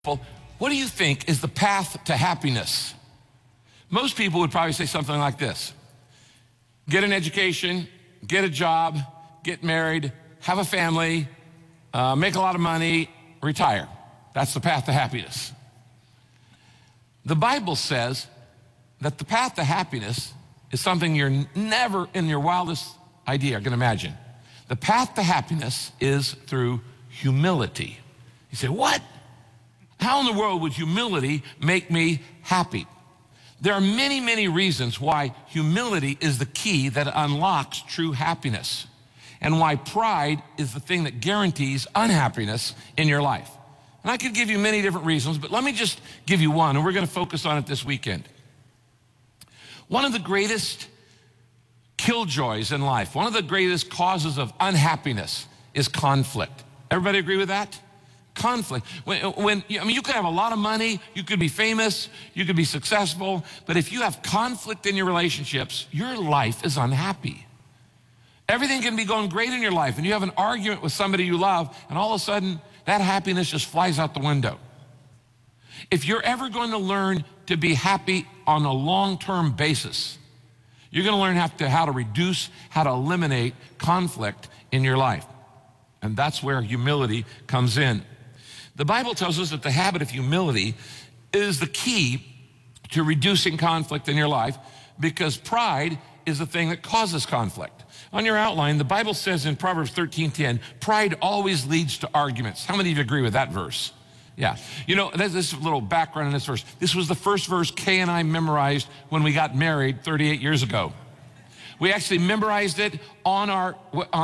Well, what do you think is the path to happiness? Most people would probably say something like this: get an education, get a job, get married, have a family, make a lot of money, retire. That's the path to happiness. The Bible says that the path to happiness is something you're never in your wildest idea can imagine. The path to happiness is through humility. You say, what? How in the world would humility make me happy? There are many, many reasons why humility is the key that unlocks true happiness, and why pride is the thing that guarantees unhappiness in your life. And I could give you many different reasons, but let me just give you one, and we're going to focus on it this weekend. One of the greatest killjoys in life, one of the greatest causes of unhappiness is conflict. Everybody agree with that? Conflict. You could have a lot of money, you could be famous, you could be successful, but if you have conflict in your relationships, your life is unhappy. Everything can be going great in your life, and you have an argument with somebody you love, and all of a sudden, that happiness just flies out the window. If you're ever going to learn to be happy on a long-term basis, you're going to learn how to reduce, how to eliminate conflict in your life. And that's where humility comes in. The Bible tells us that the habit of humility is the key to reducing conflict in your life, because pride is the thing that causes conflict. On your outline, the Bible says in Proverbs 13:10, pride always leads to arguments. How many of you agree with that verse? Yeah. You know, there's this little background in this verse. This was the first verse Kay and I memorized when we got married 38 years ago. We actually memorized it on our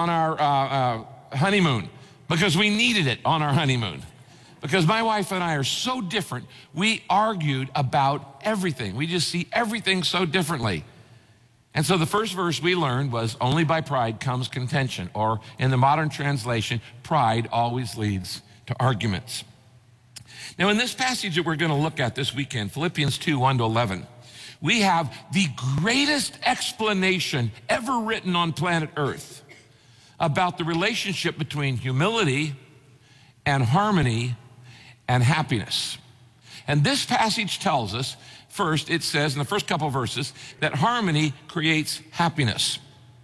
honeymoon, because we needed it on our honeymoon. Because my wife and I are so different, we argued about everything. We just see everything so differently. And so the first verse we learned was, only by pride comes contention, or in the modern translation, pride always leads to arguments. Now, in this passage that we're going to look at this weekend, Philippians 2:1-11, we have the greatest explanation ever written on planet Earth about the relationship between humility and harmony and happiness. And this passage tells us, first, it says in the first couple of verses that harmony creates happiness,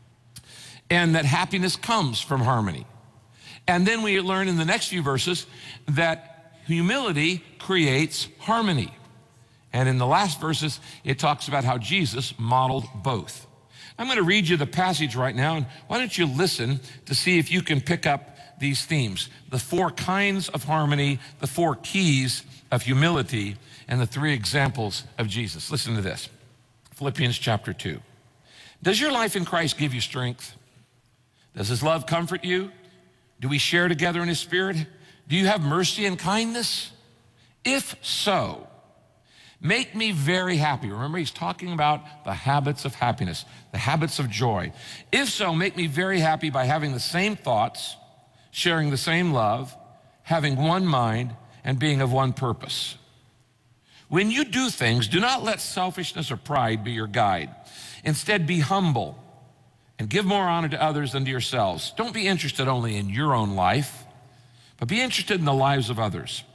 and that happiness comes from harmony. And then we learn in the next few verses that humility creates harmony. And in the last verses, it talks about how Jesus modeled both. I'm going to read you the passage right now, and why don't you listen to see if you can pick up these themes: the four kinds of harmony, the four keys of humility, and the three examples of Jesus. Listen to this. Philippians chapter 2. Does your life in Christ give you strength? Does his love comfort you? Do we share together in his spirit? Do you have mercy and kindness? If so, make me very happy. Remember, he's talking about the habits of happiness, the habits of joy. If so, make me very happy by having the same thoughts, sharing the same love, having one mind, and being of one purpose. When you do things, do not let selfishness or pride be your guide. Instead, be humble and give more honor to others than to yourselves. Don't be interested only in your own life, but be interested in the lives of others.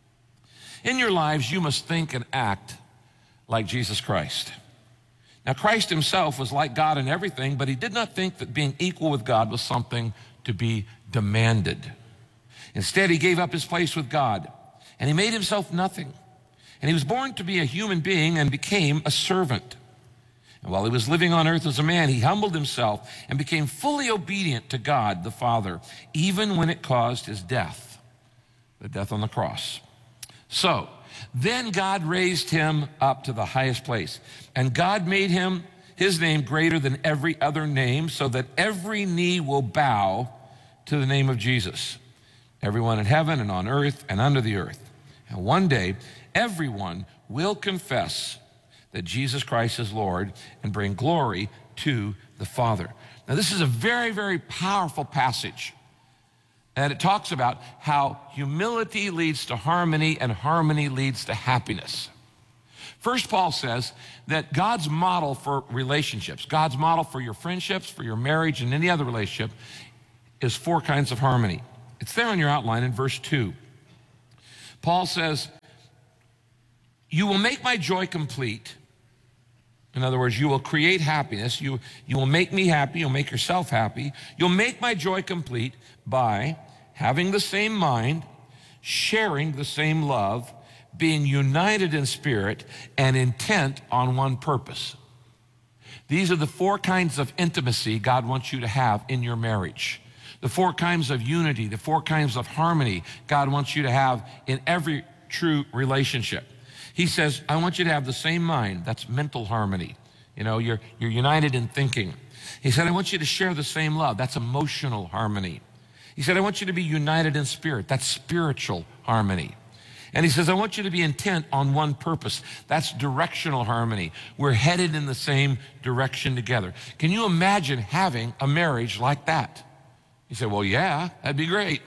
In your lives, you must think and act like Jesus Christ. Now, Christ himself was like God in everything, but he did not think that being equal with God was something to be demanded. Instead, he gave up his place with God, and he made himself nothing. And he was born to be a human being and became a servant. And while he was living on earth as a man, he humbled himself and became fully obedient to God the Father, even when it caused his death, the death on the cross. So then God raised him up to the highest place, and God made him his name greater than every other name, so that every knee will bow to the name of Jesus, everyone in heaven and on earth and under the earth. And one day, everyone will confess that Jesus Christ is Lord and bring glory to the Father. Now, this is a very, very powerful passage. And it talks about how humility leads to harmony and harmony leads to happiness. First, Paul says that God's model for relationships, God's model for your friendships, for your marriage, and any other relationship is four kinds of harmony. It's there on your outline in verse 2. Paul says, you will make my joy complete. In other words, you will create happiness. You will make me happy. You'll make yourself happy. You'll make my joy complete by having the same mind, sharing the same love, being united in spirit, and intent on one purpose. These are the 4 kinds of intimacy God wants you to have in your marriage. The 4 kinds of unity, the 4 kinds of harmony God wants you to have in every true relationship. He says, I want you to have the same mind. That's mental harmony. You know, you're united in thinking. He said, I want you to share the same love. That's emotional harmony. He said, I want you to be united in spirit. That's spiritual harmony. And he says, I want you to be intent on one purpose. That's directional harmony. We're headed in the same direction together. Can you imagine having a marriage like that? You say, well, yeah, that'd be great.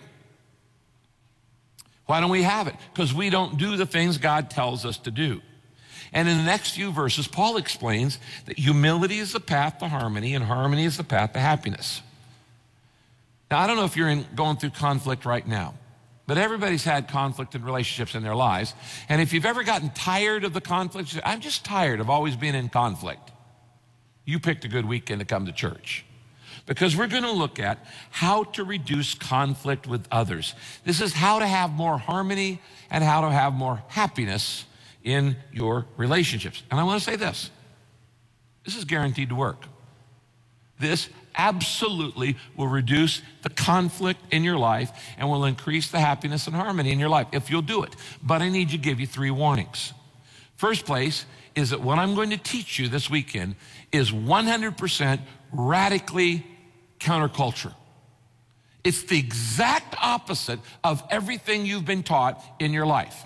Why don't we have it? Because we don't do the things God tells us to do. And in the next few verses, Paul explains that humility is the path to harmony, and harmony is the path to happiness. Now, I don't know if you're going through conflict right now, but everybody's had conflict in relationships in their lives. And if you've ever gotten tired of the conflict, you say, I'm just tired of always being in conflict. You picked a good weekend to come to church. Because we're going to look at how to reduce conflict with others. This is how to have more harmony and how to have more happiness in your relationships. And I want to say this is guaranteed to work. This absolutely will reduce the conflict in your life and will increase the happiness and harmony in your life if you'll do it. But I need to give you 3 warnings. First place is that what I'm going to teach you this weekend is 100% radically counterculture. It's the exact opposite of everything you've been taught in your life.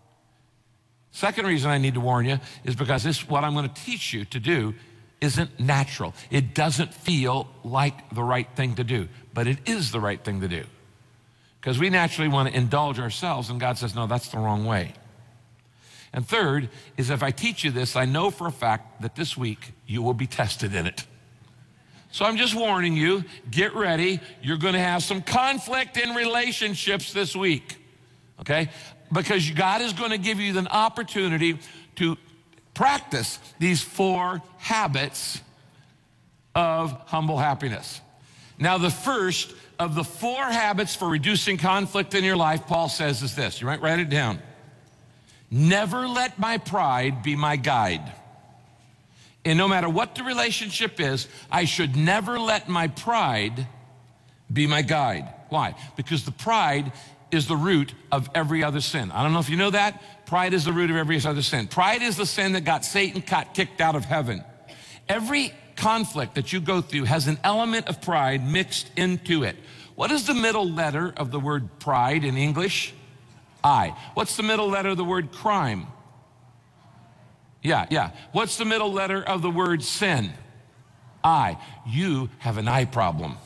Second reason I need to warn you is because what I'm going to teach you to do isn't natural. It doesn't feel like the right thing to do, but it is the right thing to do. Because we naturally want to indulge ourselves, and God says, no, that's the wrong way. And third is if I teach you this, I know for a fact that this week you will be tested in it. So I'm just warning you, get ready. You're going to have some conflict in relationships this week, okay? Because God is going to give you an opportunity to practice these 4 habits of humble happiness. Now, the first of the 4 habits for reducing conflict in your life, Paul says, is this. You might write it down. Never let my pride be my guide. And no matter what the relationship is, I should never let my pride be my guide. Why? Because the pride is the root of every other sin. I don't know if you know that. Pride is the root of every other sin. Pride is the sin that got Satan kicked out of heaven. Every conflict that you go through has an element of pride mixed into it. What is the middle letter of the word pride in English? I. What's the middle letter of the word crime? Yeah. What's the middle letter of the word sin? I. You have an I problem.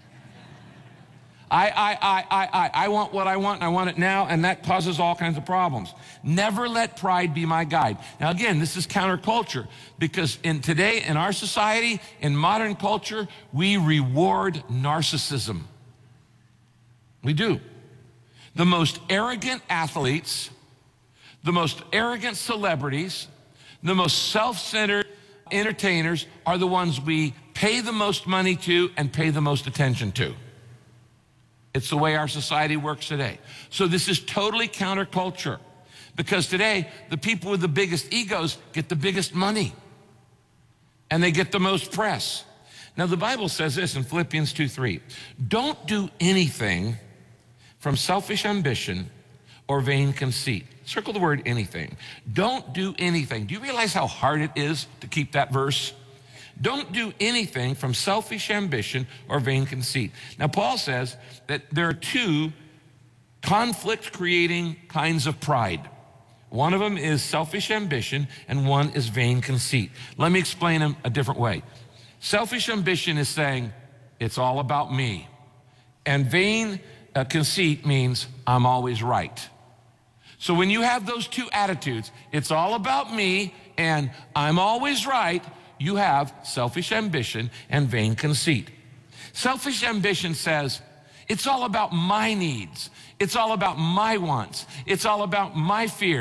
I want what I want, and I want it now, and that causes all kinds of problems. Never let pride be my guide. Now again, this is counterculture, because today in our society, in modern culture, we reward narcissism. We do. The most arrogant athletes, the most arrogant celebrities, the most self-centered entertainers are the ones we pay the most money to and pay the most attention to. It's the way our society works today. So this is totally counterculture, because today the people with the biggest egos get the biggest money and they get the most press. Now the Bible says this in Philippians 2:3. Don't do anything from selfish ambition or vain conceit. Circle the word anything. Don't do anything. Do you realize how hard it is to keep that verse? Don't do anything from selfish ambition or vain conceit. Now, Paul says that there are 2 conflict-creating kinds of pride. One of them is selfish ambition, and one is vain conceit. Let me explain them a different way. Selfish ambition is saying, it's all about me. And vain conceit means, I'm always right. So when you have those 2 attitudes, it's all about me and I'm always right, you have selfish ambition and vain conceit. Selfish ambition says, It's all about my needs. It's all about my wants. It's all about my fear.